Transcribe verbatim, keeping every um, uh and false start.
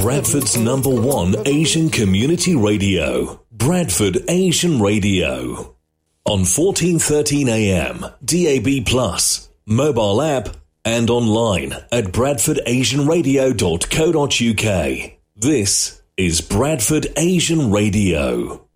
Bradford's number one Asian community radio, Bradford Asian Radio. On fourteen thirteen A M, D A B plus, mobile app, and online at bradford asian radio dot co dot uk. This is Bradford Asian Radio.